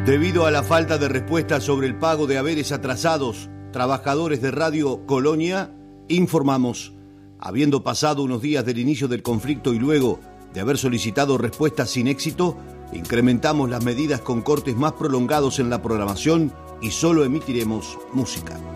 Debido a la falta de respuesta sobre el pago de haberes atrasados, trabajadores de Radio Colonia informamos, habiendo pasado unos días del inicio del conflicto y luego de haber solicitado respuestas sin éxito, incrementamos las medidas con cortes más prolongados en la programación y solo emitiremos música.